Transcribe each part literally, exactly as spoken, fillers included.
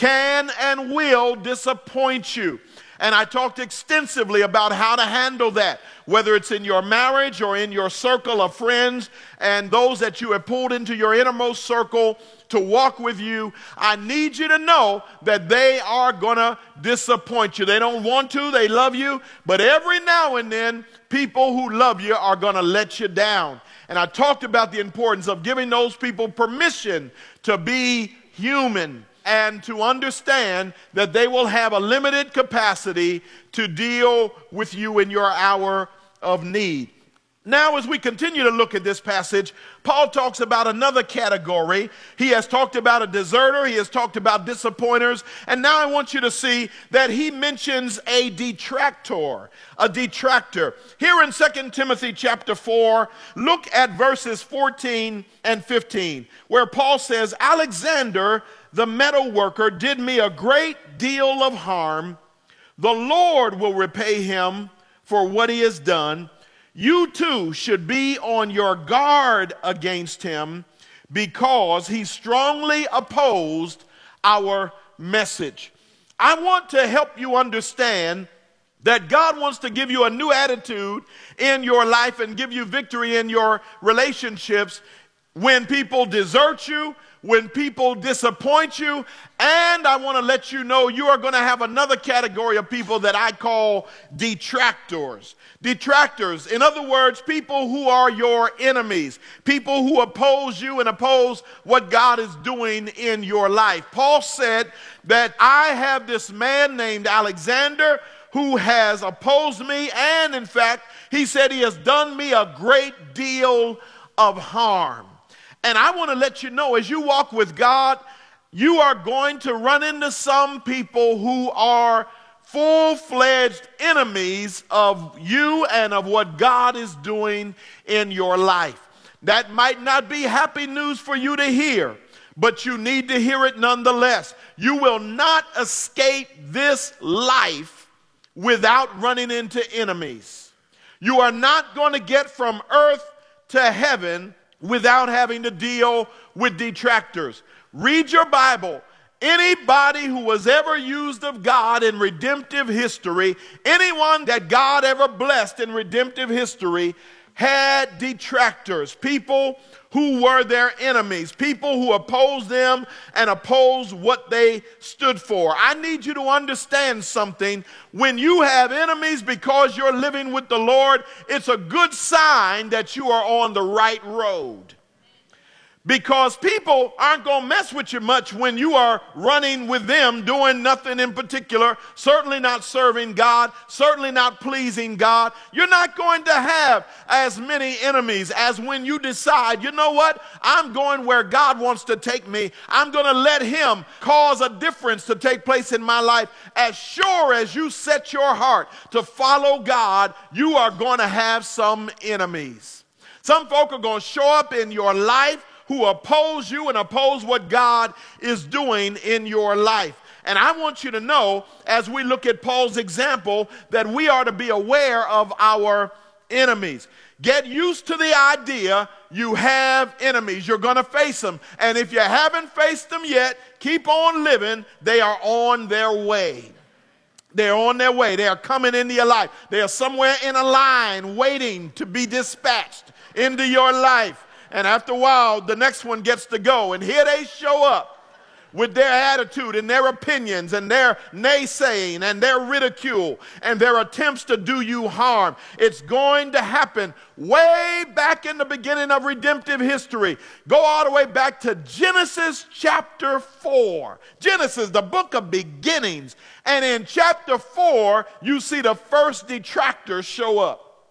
can and will disappoint you. And I talked extensively about how to handle that, whether it's in your marriage or in your circle of friends and those that you have pulled into your innermost circle to walk with you. I need you to know that they are going to disappoint you. They don't want to, they love you, but every now and then, people who love you are going to let you down. And I talked about the importance of giving those people permission to be human and to understand that they will have a limited capacity to deal with you in your hour of need. Now, as we continue to look at this passage, Paul talks about another category. He has talked about a deserter. He has talked about disappointers. And now I want you to see that he mentions a detractor, a detractor. Here in Second Timothy chapter four, look at verses fourteen and fifteen, where Paul says, Alexander, the metal worker, did me a great deal of harm. The Lord will repay him for what he has done. You too should be on your guard against him because he strongly opposed our message. I want to help you understand that God wants to give you a new attitude in your life and give you victory in your relationships when people desert you, when people disappoint you, and I want to let you know you are going to have another category of people that I call detractors. Detractors, in other words, people who are your enemies, people who oppose you and oppose what God is doing in your life. Paul said that I have this man named Alexander who has opposed me, and in fact, he said he has done me a great deal of harm. And I want to let you know, as you walk with God, you are going to run into some people who are full-fledged enemies of you and of what God is doing in your life. That might not be happy news for you to hear, but you need to hear it nonetheless. You will not escape this life without running into enemies. You are not going to get from earth to heaven without having to deal with detractors. Read your Bible. Anybody who was ever used of God in redemptive history, anyone that God ever blessed in redemptive history, had detractors, people who were their enemies, people who opposed them and opposed what they stood for. I need you to understand something. When you have enemies because you're living with the Lord, it's a good sign that you are on the right road. Because people aren't going to mess with you much when you are running with them, doing nothing in particular, certainly not serving God, certainly not pleasing God. You're not going to have as many enemies as when you decide, you know what, I'm going where God wants to take me. I'm going to let him cause a difference to take place in my life. As sure as you set your heart to follow God, you are going to have some enemies. Some folk are going to show up in your life who oppose you and oppose what God is doing in your life. And I want you to know, as we look at Paul's example, that we are to be aware of our enemies. Get used to the idea you have enemies. You're going to face them. And if you haven't faced them yet, keep on living. They are on their way. They're on their way. They are coming into your life. They are somewhere in a line waiting to be dispatched into your life. And after a while, the next one gets to go. And here they show up with their attitude and their opinions and their naysaying and their ridicule and their attempts to do you harm. It's going to happen way back in the beginning of redemptive history. Go all the way back to Genesis chapter four. Genesis, the book of beginnings. And in chapter four, you see the first detractor show up.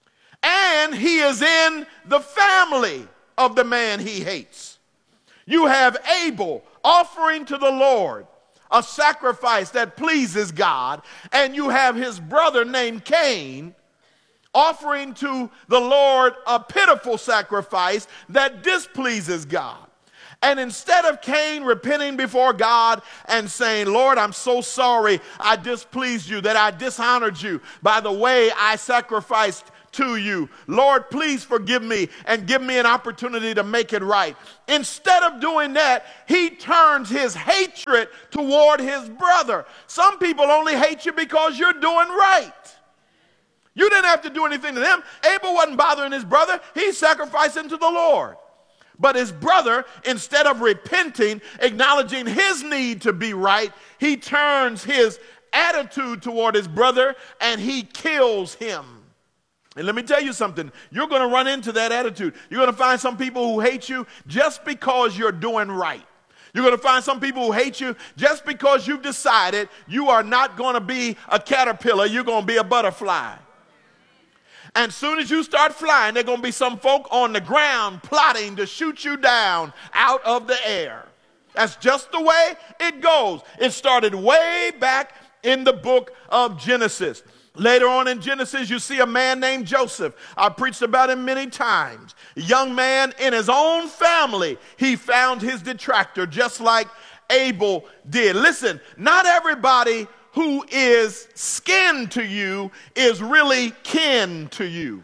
And he is in the family of the man he hates. You have Abel offering to the Lord a sacrifice that pleases God, and you have his brother named Cain offering to the Lord a pitiful sacrifice that displeases God. And instead of Cain repenting before God and saying, Lord, I'm so sorry I displeased you, that I dishonored you by the way I sacrificed to you. Lord, please forgive me and give me an opportunity to make it right. Instead of doing that, he turns his hatred toward his brother. Some people only hate you because you're doing right. You didn't have to do anything to them. Abel wasn't bothering his brother. He sacrificed him to the Lord. But his brother, instead of repenting, acknowledging his need to be right, he turns his attitude toward his brother and he kills him. And let me tell you something. You're going to run into that attitude. You're going to find some people who hate you just because you're doing right. You're going to find some people who hate you just because you've decided you are not going to be a caterpillar. You're going to be a butterfly. And as soon as you start flying, there are going to be some folk on the ground plotting to shoot you down out of the air. That's just the way it goes. It started way back in the book of Genesis. Later on in Genesis, you see a man named Joseph. I preached about him many times. A young man in his own family, he found his detractor just like Abel did. Listen, not everybody who is skin to you is really kin to you.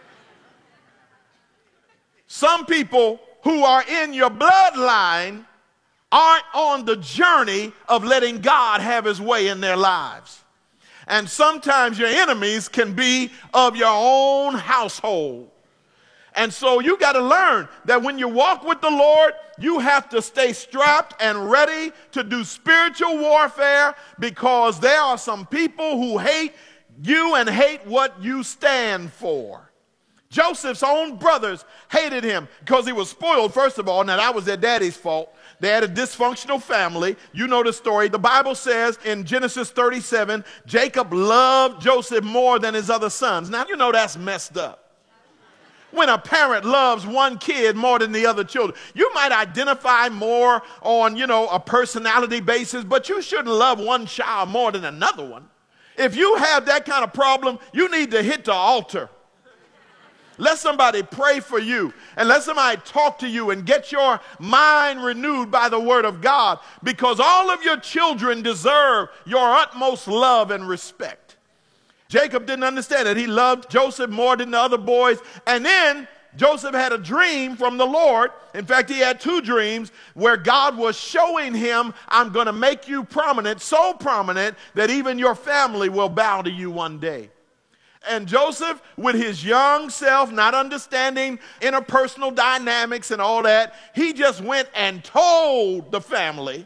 Some people who are in your bloodline aren't on the journey of letting God have his way in their lives. And sometimes your enemies can be of your own household. And so you got to learn that when you walk with the Lord, you have to stay strapped and ready to do spiritual warfare, because there are some people who hate you and hate what you stand for. Joseph's own brothers hated him because he was spoiled, first of all. Now, that was their daddy's fault. They had a dysfunctional family. You know the story. The Bible says in Genesis thirty-seven, Jacob loved Joseph more than his other sons. Now, you know that's messed up. When a parent loves one kid more than the other children, you might identify more on, you know, a personality basis, but you shouldn't love one child more than another one. If you have that kind of problem, you need to hit the altar. Let somebody pray for you, and let somebody talk to you and get your mind renewed by the word of God, because all of your children deserve your utmost love and respect. Jacob didn't understand it. He loved Joseph more than the other boys. And then Joseph had a dream from the Lord. In fact, he had two dreams where God was showing him, I'm going to make you prominent, so prominent that even your family will bow to you one day. And Joseph, with his young self, not understanding interpersonal dynamics and all that, he just went and told the family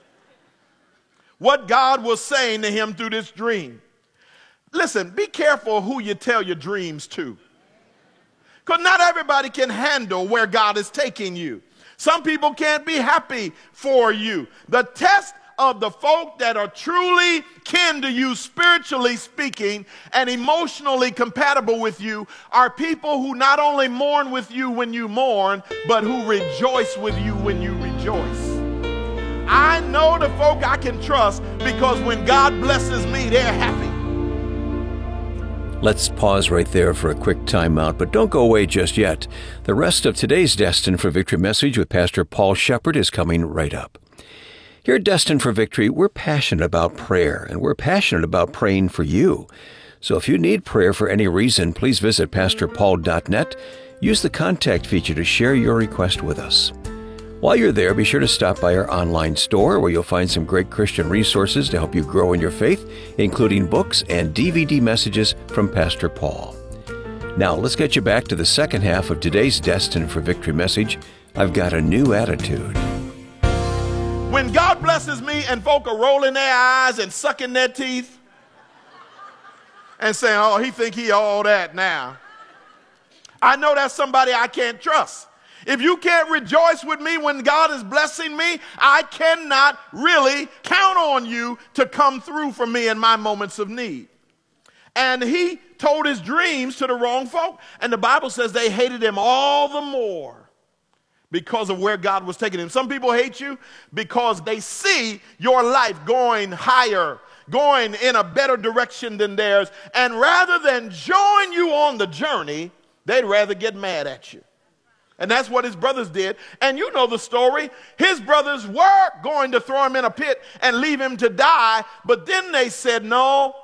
what God was saying to him through this dream. Listen, be careful who you tell your dreams to, because not everybody can handle where God is taking you. Some people can't be happy for you. The test of the folk that are truly kin to you, spiritually speaking, and emotionally compatible with you, are people who not only mourn with you when you mourn, but who rejoice with you when you rejoice. I know the folk I can trust, because when God blesses me, they're happy. Let's pause right there for a quick timeout, but don't go away just yet. The rest of today's Destined for Victory message with Pastor Paul Shepard is coming right up. Here at Destined for Victory, we're passionate about prayer, and we're passionate about praying for you. So if you need prayer for any reason, please visit pastor paul dot net. Use the contact feature to share your request with us. While you're there, be sure to stop by our online store, where you'll find some great Christian resources to help you grow in your faith, including books and D V D messages from Pastor Paul. Now, let's get you back to the second half of today's Destined for Victory message. I've got a new attitude. When God blesses me and folk are rolling their eyes and sucking their teeth and saying, oh, he think he all that now, I know that's somebody I can't trust. If you can't rejoice with me when God is blessing me, I cannot really count on you to come through for me in my moments of need. And he told his dreams to the wrong folk, and the Bible says they hated him all the more because of where God was taking him. Some people hate you because they see your life going higher, going in a better direction than theirs, and rather than join you on the journey, they'd rather get mad at you. And that's what his brothers did. And you know the story. His brothers were going to throw him in a pit and leave him to die. But then they said, no,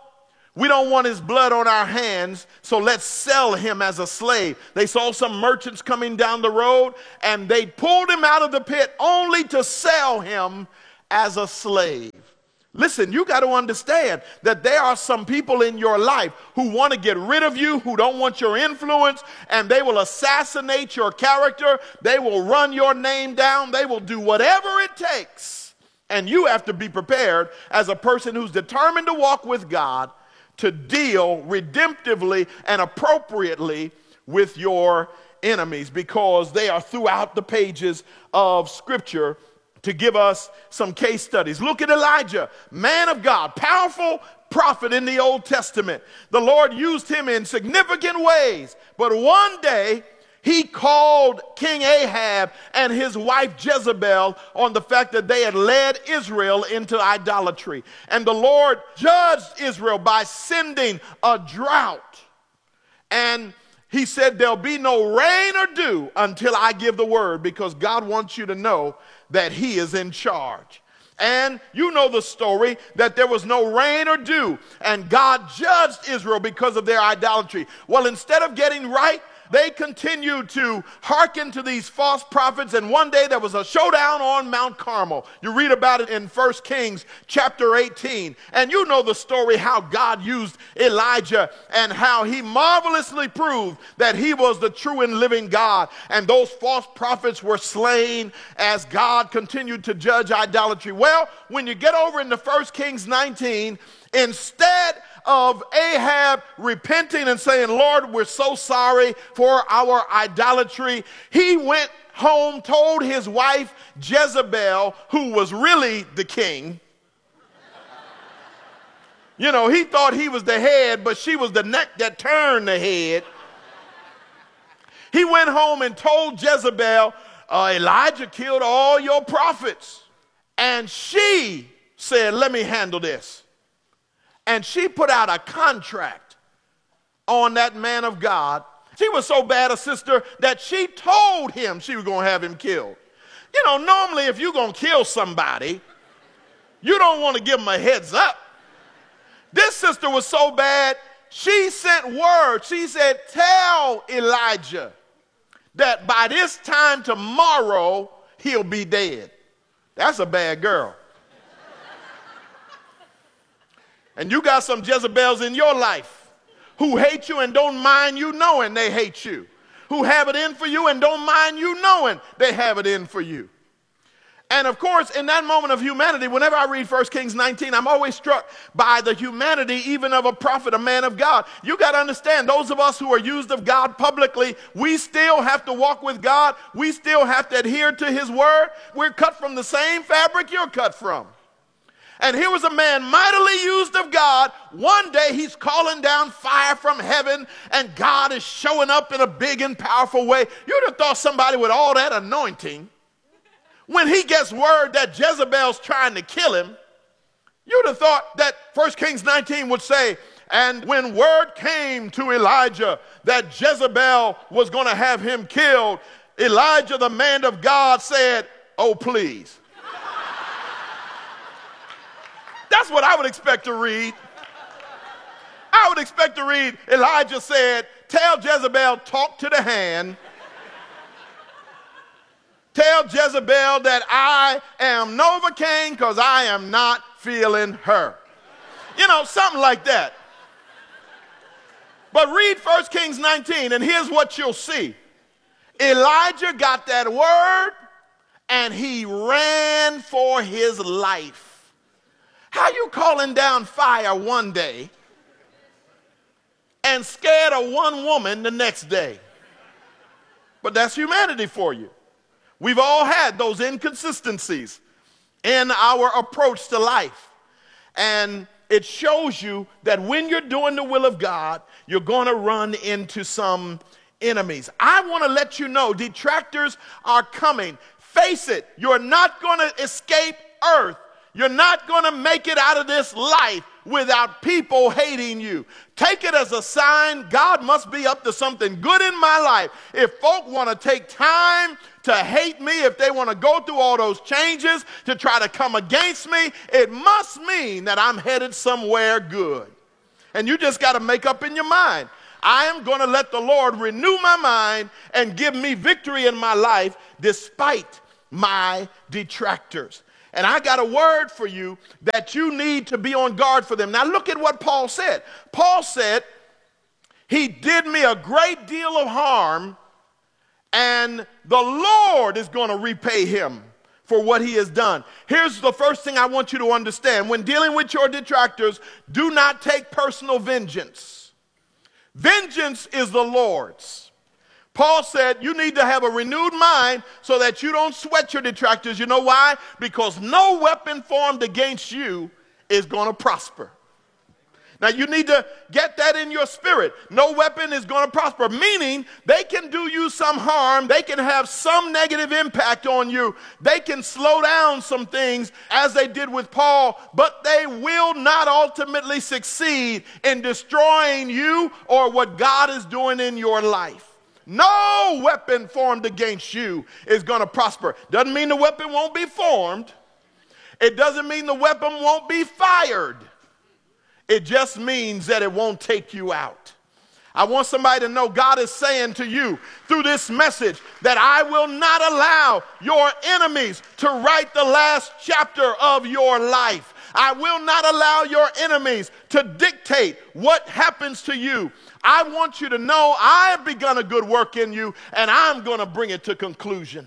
We don't want his blood on our hands, so let's sell him as a slave. They saw some merchants coming down the road, and they pulled him out of the pit only to sell him as a slave. Listen, you got to understand that there are some people in your life who want to get rid of you, who don't want your influence, and they will assassinate your character. They will run your name down. They will do whatever it takes. And you have to be prepared as a person who's determined to walk with God to deal redemptively and appropriately with your enemies, because they are throughout the pages of Scripture to give us some case studies. Look at Elijah, man of God, powerful prophet in the Old Testament. The Lord used him in significant ways, but one day he called King Ahab and his wife Jezebel on the fact that they had led Israel into idolatry. And the Lord judged Israel by sending a drought. And he said, there'll be no rain or dew until I give the word, because God wants you to know that he is in charge. And you know the story, that there was no rain or dew, and God judged Israel because of their idolatry. Well, instead of getting right, they continued to hearken to these false prophets, and one day there was a showdown on Mount Carmel. You read about it in First Kings chapter eighteen, and you know the story, how God used Elijah and how he marvelously proved that he was the true and living God, and those false prophets were slain as God continued to judge idolatry. Well, when you get over into First Kings nineteen, instead of Ahab repenting and saying, Lord, we're so sorry for our idolatry, he went home, told his wife Jezebel, who was really the king. You know, he thought he was the head, but she was the neck that turned the head. He went home and told Jezebel, uh, Elijah killed all your prophets. And she said, let me handle this. And she put out a contract on that man of God. She was so bad a sister that she told him she was going to have him killed. You know, normally if you're going to kill somebody, you don't want to give them a heads up. This sister was so bad, she sent word. She said, tell Elijah that by this time tomorrow, he'll be dead. That's a bad girl. And you got some Jezebels in your life who hate you and don't mind you knowing they hate you, who have it in for you and don't mind you knowing they have it in for you. And of course, in that moment of humanity, whenever I read First Kings nineteen, I'm always struck by the humanity even of a prophet, a man of God. You got to understand, those of us who are used of God publicly, we still have to walk with God. We still have to adhere to his word. We're cut from the same fabric you're cut from. And here was a man mightily used of God. One day he's calling down fire from heaven, and God is showing up in a big and powerful way. You'd have thought somebody with all that anointing, when he gets word that Jezebel's trying to kill him, you'd have thought that First Kings nineteen would say, and when word came to Elijah that Jezebel was going to have him killed, Elijah, the man of God, said, oh, please. That's what I would expect to read. I would expect to read, Elijah said, tell Jezebel, talk to the hand. Tell Jezebel that I am Novocaine because I am not feeling her. You know, something like that. But read First Kings nineteen, and here's what you'll see. Elijah got that word, and he ran for his life. How you calling down fire one day and scared of one woman the next day? But that's humanity for you. We've all had those inconsistencies in our approach to life. And it shows you that when you're doing the will of God, you're going to run into some enemies. I want to let you know detractors are coming. Face it, you're not going to escape earth. You're not going to make it out of this life without people hating you. Take it as a sign God must be up to something good in my life. If folk want to take time to hate me, if they want to go through all those changes to try to come against me, it must mean that I'm headed somewhere good. And you just got to make up in your mind, I am going to let the Lord renew my mind and give me victory in my life despite my detractors. And I got a word for you that you need to be on guard for them. Now look at what Paul said. Paul said, he did me a great deal of harm, and the Lord is going to repay him for what he has done. Here's the first thing I want you to understand. When dealing with your detractors, do not take personal vengeance. Vengeance is the Lord's. Paul said you need to have a renewed mind so that you don't sweat your detractors. You know why? Because no weapon formed against you is going to prosper. Now you need to get that in your spirit. No weapon is going to prosper, meaning they can do you some harm. They can have some negative impact on you. They can slow down some things as they did with Paul, but they will not ultimately succeed in destroying you or what God is doing in your life. No weapon formed against you is going to prosper. Doesn't mean the weapon won't be formed. It doesn't mean the weapon won't be fired. It just means that it won't take you out. I want somebody to know God is saying to you through this message that I will not allow your enemies to write the last chapter of your life. I will not allow your enemies to dictate what happens to you. I want you to know I have begun a good work in you, and I'm going to bring it to conclusion.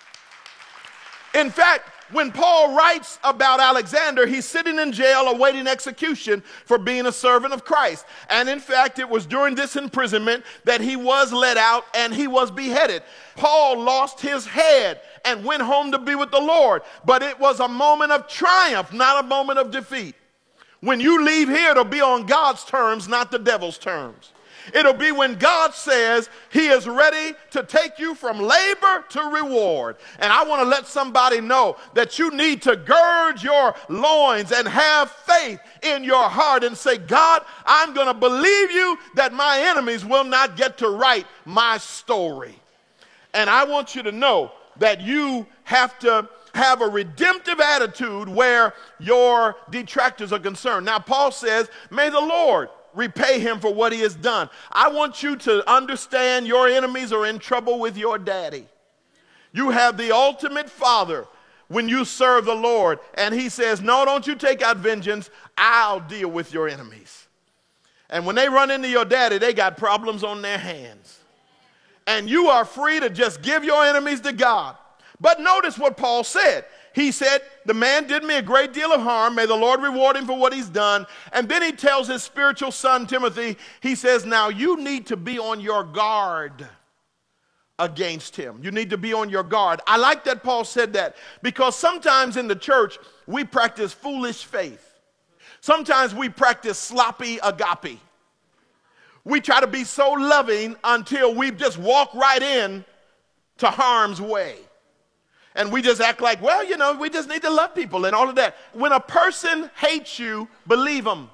In fact, when Paul writes about Alexander, he's sitting in jail awaiting execution for being a servant of Christ. And in fact, it was during this imprisonment that he was let out and he was beheaded. Paul lost his head and went home to be with the Lord. But it was a moment of triumph, not a moment of defeat. When you leave here, it'll be on God's terms, not the devil's terms. It'll be when God says he is ready to take you from labor to reward. And I want to let somebody know that you need to gird your loins and have faith in your heart and say, God, I'm going to believe you that my enemies will not get to write my story. And I want you to know that you have to have a redemptive attitude where your detractors are concerned. Now, Paul says, may the Lord repay him for what he has done. I want you to understand your enemies are in trouble with your daddy. You have the ultimate father when you serve the Lord, and he says, no, don't you take out vengeance. I'll deal with your enemies. And when they run into your daddy, they got problems on their hands. And you are free to just give your enemies to God. But notice what Paul said. He said, the man did me a great deal of harm. May the Lord reward him for what he's done. And then he tells his spiritual son, Timothy, he says, now you need to be on your guard against him. You need to be on your guard. I like that Paul said that because sometimes in the church, we practice foolish faith. Sometimes we practice sloppy agape. We try to be so loving until we just walk right in to harm's way. And we just act like, well, you know, we just need to love people and all of that. When a person hates you, believe them.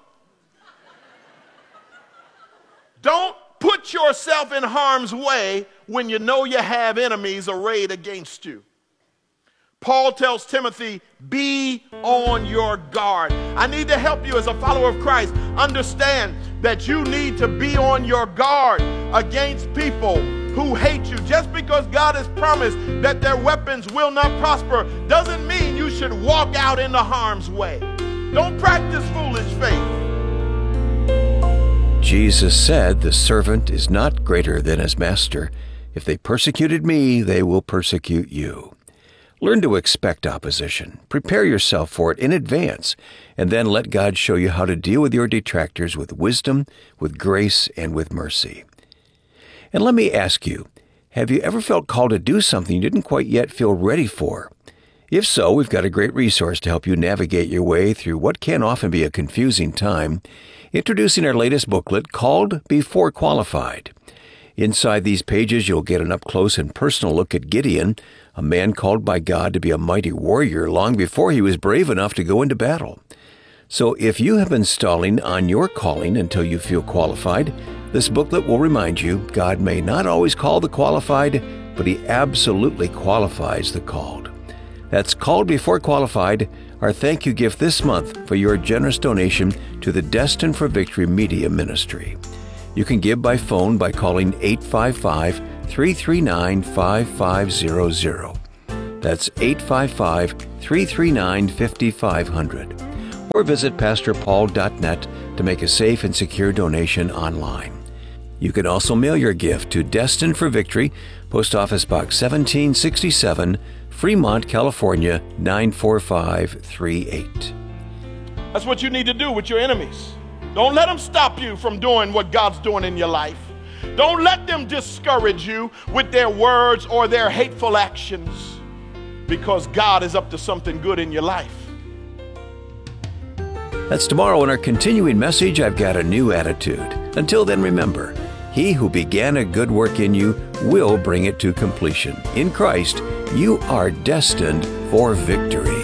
Don't put yourself in harm's way when you know you have enemies arrayed against you. Paul tells Timothy, be on your guard. I need to help you as a follower of Christ understand that you need to be on your guard against people who hate you. Just because God has promised that their weapons will not prosper doesn't mean you should walk out into harm's way. Don't practice foolish faith. Jesus said, the servant is not greater than his master. If they persecuted me, they will persecute you. Learn to expect opposition. Prepare yourself for it in advance, and then let God show you how to deal with your detractors with wisdom, with grace, and with mercy. And let me ask you, have you ever felt called to do something you didn't quite yet feel ready for? If so, we've got a great resource to help you navigate your way through what can often be a confusing time. Introducing our latest booklet called Before Qualified. Inside these pages, you'll get an up-close and personal look at Gideon, a man called by God to be a mighty warrior long before he was brave enough to go into battle. So if you have been stalling on your calling until you feel qualified, this booklet will remind you God may not always call the qualified, but he absolutely qualifies the called. That's Called Before Qualified, our thank you gift this month for your generous donation to the Destined for Victory Media Ministry. You can give by phone by calling eight five five, three three nine, five five zero zero. That's eight five five, three three nine, five five zero zero. Or visit pastor paul dot net to make a safe and secure donation online. You can also mail your gift to Destined for Victory, Post Office Box seventeen sixty-seven, Fremont, California, nine four five three eight. That's what you need to do with your enemies. Don't let them stop you from doing what God's doing in your life. Don't let them discourage you with their words or their hateful actions, because God is up to something good in your life. That's tomorrow in our continuing message, I've Got a New Attitude. Until then, remember, he who began a good work in you will bring it to completion. In Christ, you are destined for victory.